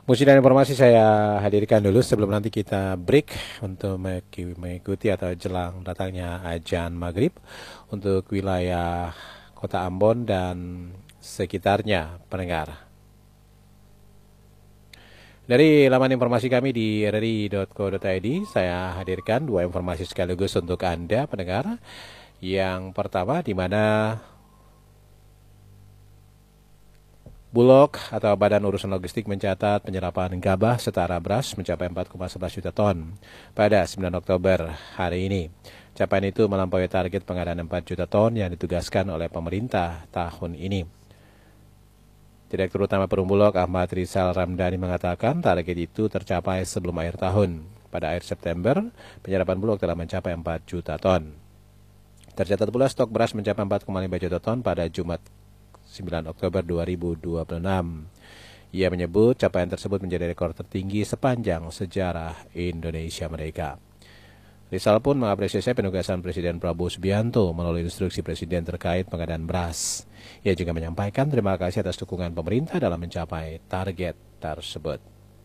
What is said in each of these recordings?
Musik dan informasi saya hadirkan dulu sebelum nanti kita break untuk mengikuti atau jelang datangnya azan maghrib untuk wilayah Kota Ambon dan sekitarnya pendengar. Dari laman informasi kami di rri.co.id, saya hadirkan dua informasi sekaligus untuk Anda pendengar. Yang pertama, di mana Bulog atau Badan Urusan Logistik mencatat penyerapan gabah setara beras mencapai 4,11 juta ton pada 9 Oktober hari ini. Capaian itu melampaui target pengadaan 4 juta ton yang ditugaskan oleh pemerintah tahun ini. Direktur Utama Perum Bulog Ahmad Rizal Ramdhani mengatakan target itu tercapai sebelum akhir tahun. Pada akhir September, penyerapan Bulog telah mencapai 4 juta ton. Tercatat pula stok beras mencapai 4,5 juta ton pada Jumat 9 Oktober 2026. Ia menyebut capaian tersebut menjadi rekor tertinggi sepanjang sejarah Indonesia Merdeka. Rizal pun mengapresiasi penugasan Presiden Prabowo Subianto melalui instruksi Presiden terkait pengadaan beras. Ia juga menyampaikan terima kasih atas dukungan pemerintah dalam mencapai target tersebut.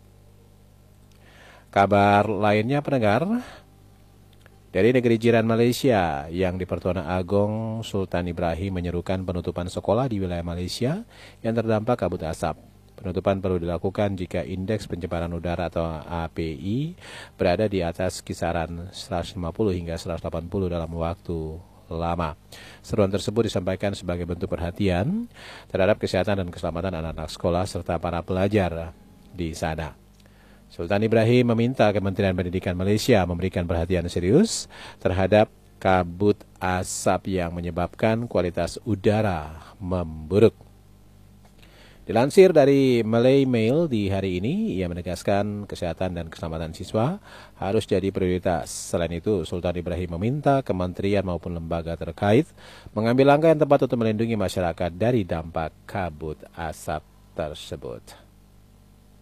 Kabar lainnya pendengar, dari negeri jiran Malaysia yang di Pertuan Agong Sultan Ibrahim menyerukan penutupan sekolah di wilayah Malaysia yang terdampak kabut asap. Penutupan perlu dilakukan jika indeks pencemaran udara atau API berada di atas kisaran 150 hingga 180 dalam waktu lama. Seruan tersebut disampaikan sebagai bentuk perhatian terhadap kesehatan dan keselamatan anak-anak sekolah serta para pelajar di sana. Sultan Ibrahim meminta Kementerian Pendidikan Malaysia memberikan perhatian serius terhadap kabut asap yang menyebabkan kualitas udara memburuk. Dilansir dari Malay Mail di hari ini, ia menegaskan kesehatan dan keselamatan siswa harus jadi prioritas. Selain itu, Sultan Ibrahim meminta kementerian maupun lembaga terkait mengambil langkah yang tepat untuk melindungi masyarakat dari dampak kabut asap tersebut.